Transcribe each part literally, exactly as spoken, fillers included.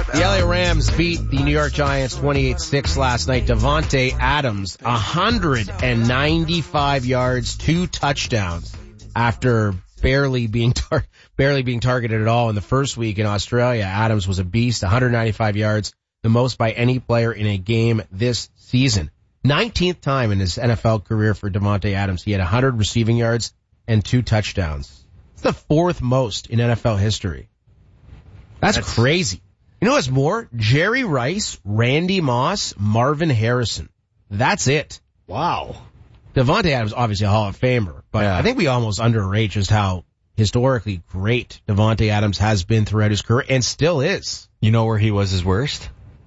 The L A Rams beat the New York Giants twenty-eight six last night. Davante Adams, one hundred ninety-five yards, two touchdowns after barely being tar- barely being targeted at all in the first week in Australia. Adams was a beast, one hundred ninety-five yards, the most by any player in a game this season. nineteenth time in his N F L career for Davante Adams. He had one hundred receiving yards and two touchdowns. It's the fourth most in N F L history. That's, That's crazy. You know what's more? Jerry Rice, Randy Moss, Marvin Harrison. That's it. Wow. Davante Adams, obviously a Hall of Famer, but yeah. I think we almost underrate just how historically great Davante Adams has been throughout his career and still is. You know where he was his worst?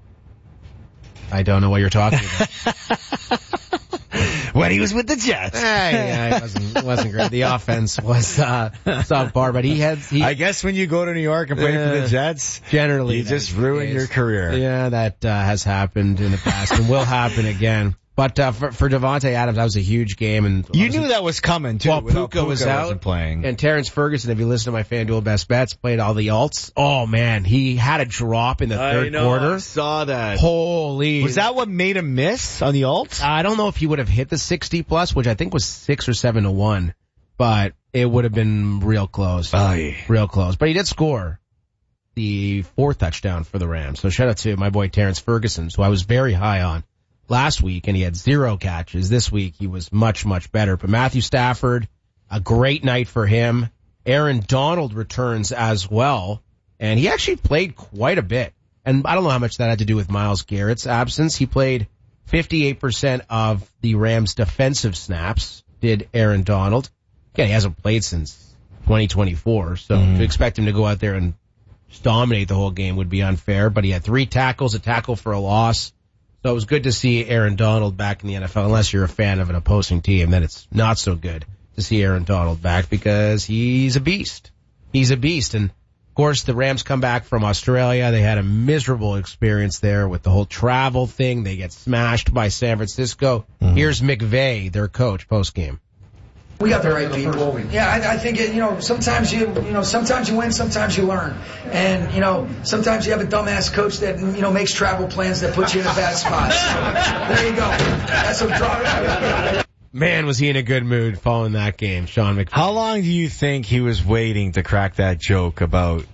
I don't know what you're talking about. When he was with the Jets. Hey, yeah, it wasn't, it wasn't great. The offense was, uh, subpar, but he had, he, I guess when you go to New York and play uh, for the Jets, generally, you just ruin your career. Yeah, that, uh, has happened in the past and will happen again. But, uh, for, for Davante Adams, that was a huge game. And you knew that was coming, too. Well, Puka, Puka was out. Playing. And Terrence Ferguson, if you listen to my FanDuel Best Bets, played all the alts. Oh, man, he had a drop in the third I know, quarter. I saw that. Holy. Was that what made him miss on the alts? I don't know if he would have hit the sixty plus, which I think was six or seven to one, but it would have been real close. Oh, yeah. Real close. But he did score the fourth touchdown for the Rams. So shout out to my boy Terrence Ferguson, who I was very high on last week, and he had zero catches. This week he was much, much better. But Matthew Stafford, a great night for him. Aaron Donald returns as well, and he actually played quite a bit. And I don't know how much that had to do with Myles Garrett's absence. He played fifty-eight percent of the Rams' defensive snaps, did Aaron Donald. Again, he hasn't played since twenty twenty-four, so mm. to expect him to go out there and just dominate the whole game would be unfair. But he had three tackles, a tackle for a loss. So it was good to see Aaron Donald back in the N F L. Unless you're a fan of an opposing team, then it's not so good to see Aaron Donald back because he's a beast. He's a beast. And, of course, the Rams come back from Australia. They had a miserable experience there with the whole travel thing. They get smashed by San Francisco. Mm-hmm. Here's McVay, their coach, postgame. We got the right people. Yeah, I, I think, it, you know, sometimes you, you know, sometimes you win, sometimes you learn. And, you know, sometimes you have a dumbass coach that, you know, makes travel plans that put you in a bad spot. So, there you go. That's a drop. Man, was he in a good mood following that game, Sean McVay. How long do you think he was waiting to crack that joke about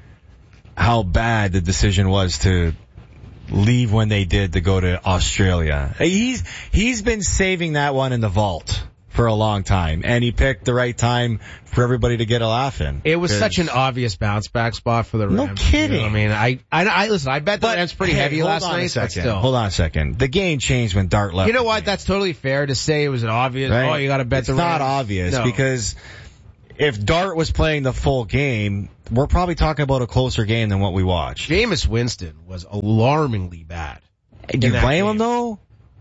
how bad the decision was to leave when they did to go to Australia? He's, he's been saving that one in the vault for a long time, and he picked the right time for everybody to get a laugh in. It was such an obvious bounce back spot for the Rams. No kidding. You know, I mean, I, I, I listen, I bet the but, Rams pretty hey, heavy last night. But still. Hold on a second. The game changed when Dart left. You know what? That's totally fair to say it was an obvious, right? Oh, you gotta bet it's the Rams. It's not obvious no. because if Dart was playing the full game, we're probably talking about a closer game than what we watched. Jameis Winston was alarmingly bad. Do you blame game. him though?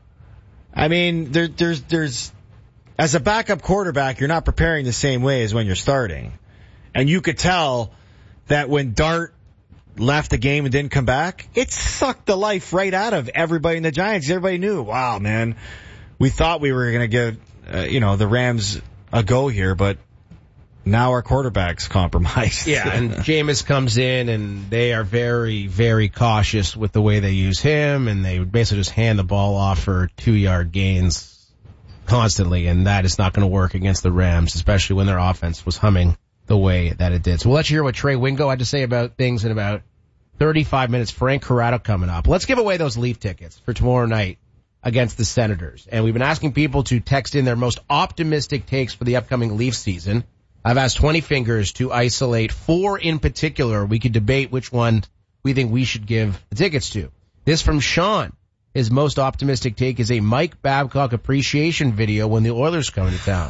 I mean, there, there's, there's, as a backup quarterback, you're not preparing the same way as when you're starting. And you could tell that when Dart left the game and didn't come back, it sucked the life right out of everybody in the Giants. Everybody knew, wow, man, we thought we were going to give, uh, you know, the Rams a go here, but now our quarterback's compromised. Yeah, and Jameis comes in, and they are very, very cautious with the way they use him, and they basically just hand the ball off for two-yard gains constantly, and that is not going to work against the Rams, especially when their offense was humming the way that it did. So we'll let you hear what Trey Wingo had to say about things in about thirty-five minutes. Frank Corrado coming up. Let's give away those Leaf tickets for tomorrow night against the Senators. And we've been asking people to text in their most optimistic takes for the upcoming Leaf season. I've asked twenty fingers to isolate four in particular. We could debate which one we think we should give the tickets to. This from Sean. His most optimistic take is a Mike Babcock appreciation video when the Oilers come into town.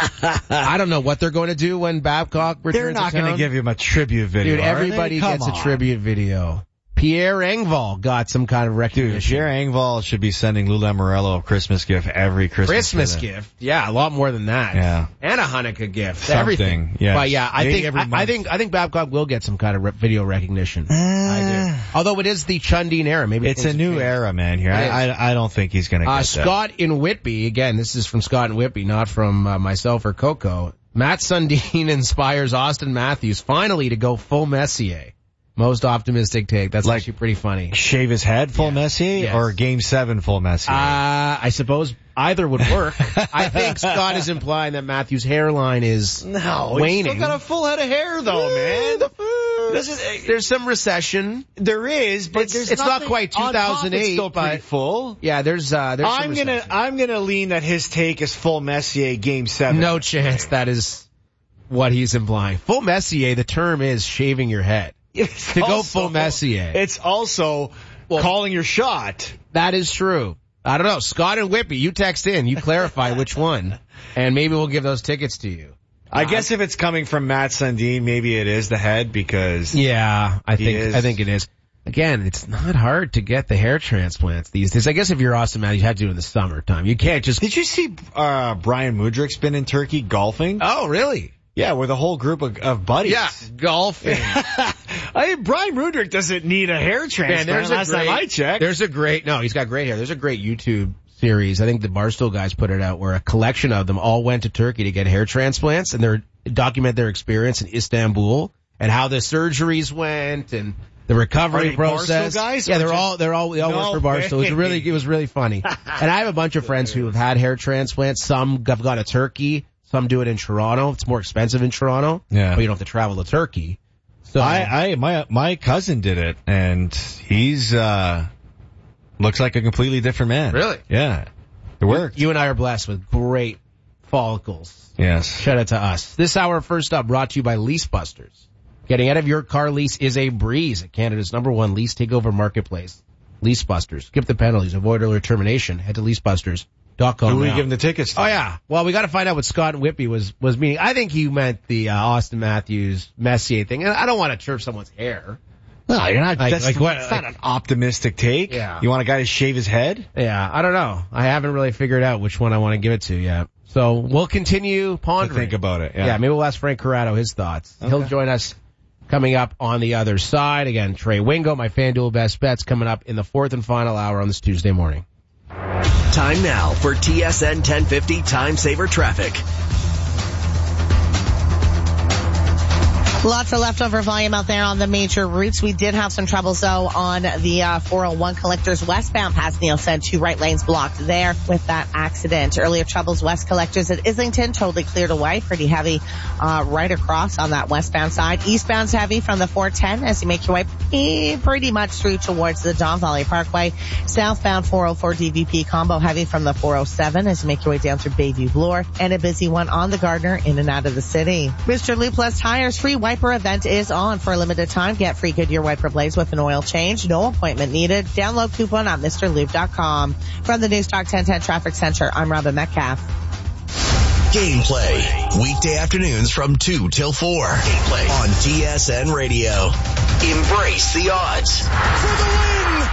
I don't know what they're going to do when Babcock returns to town. They're not going to give him a tribute video. Dude, everybody gets a tribute video. Pierre Engvall got some kind of recognition. Dude, Pierre Engvall should be sending Lou Lamoriello a Christmas gift every Christmas. Christmas gift. Yeah, a lot more than that. Yeah. And a Hanukkah gift. Something. Everything. Yes. But yeah, I Maybe think, I, I think, I think Babcock will get some kind of re- video recognition. Uh, I do. Although it is the Chundine era. Maybe it's a new era, man, here. I, I, I don't think he's gonna get uh, that. Scott in Whitby, again, this is from Scott in Whitby, not from uh, myself or Coco. Matt Sundin inspires Austin Matthews finally to go full Messier. Most optimistic take. That's Like- actually pretty funny. Shave his head, full Yeah. Messier, Yes. or Game Seven, full Messier. Uh, I suppose either would work. I think Scott is implying that Matthew's hairline is no, waning. he's still got a full head of hair, though, man. Doesn't- There's some recession. There is, but It's- there's it's not nothing- quite on top, two thousand eight, it's still pretty but- full. Yeah, there's uh, there's some I'm gonna, recession. I'm gonna lean that his take is full Messier, Game Seven. No chance that is what he's implying. Full Messier, the term is shaving your head. It's To go also- full Messier. It's also Well- calling your shot. That is true. I don't know. Scott and Whippy, you text in. You clarify which one. And maybe we'll give those tickets to you. I Uh, guess if it's coming from Matt Sundin, maybe it is the head because Yeah, I He think is. I think it is. Again, it's not hard to get the hair transplants these days. I guess if you're Austin Matthews, you have to do it in the summertime. You can't just... Did you see uh, Brian Mudrik's been in Turkey golfing? Oh, really? Yeah, with a whole group of, of buddies. Yeah, golfing. I mean, Brian Mudrik doesn't need a hair transplant. Man, there's a last great, time I checked. There's a great, no, he's got great hair. There's a great YouTube series. I think the Barstool guys put it out where a collection of them all went to Turkey to get hair transplants and they document their experience in Istanbul and how the surgeries went and the recovery Are they process. Barstool guys? Yeah, Or they're just- all, they're all, they all No work for Barstool. It was way. really, it was really funny. And I have a bunch of friends who have had hair transplants. Some have gone to Turkey. Some do it in Toronto. It's more expensive in Toronto. Yeah. But you don't have to travel to Turkey. So I, I, my, my cousin did it, and he's uh looks like a completely different man. Really? Yeah, it worked. you and I are blessed with great follicles. Yes. Shout out to us. This hour, first up, brought to you by Lease Busters. Getting out of your car lease is a breeze at Canada's number one lease takeover marketplace. Lease Busters. Skip the penalties. Avoid early termination. Head to lease busters dot com Who are we now. giving the tickets to? Oh yeah. Well, we got to find out what Scott and Whippy was was meaning. I think he meant the uh, Austin Matthews Messier thing, and I don't want to chirp someone's hair. No, you're not. Like- that's like what- that's like- not an optimistic take. Yeah. You want a guy to shave his head? Yeah, I don't know. I haven't really figured out which one I want to give it to yet. So we'll continue pondering. Think about it. Yeah. Yeah, maybe we'll ask Frank Corrado his thoughts. He'll join us coming up on the other side. Again, Trey Wingo, my FanDuel best bets, coming up in the fourth and final hour on this Tuesday morning. Time now for T S N ten fifty Time Saver Traffic. Lots of leftover volume out there on the major routes. We did have some troubles, though, on the uh, four oh one Collectors westbound past Neil said two right lanes blocked there with that accident. Earlier troubles west Collectors at Islington, totally cleared away. Pretty heavy uh, right across on that westbound side. Eastbound's heavy from the four ten as you make your way eh, pretty much through towards the Don Valley Parkway. Southbound four oh four D V P combo heavy from the four oh seven as you make your way down through Bayview Bloor. And a busy one on the Gardner in and out of the city. Mister Lou Plus Tires free wiper event is on for a limited time. Get free Goodyear wiper blades with an oil change. No appointment needed. Download coupon on Mr Lube dot com. From the News Talk ten ten Traffic Center, I'm Robin Metcalf. Gameplay. Weekday afternoons from two till four. Gameplay on T S N Radio. Embrace the odds. For the win!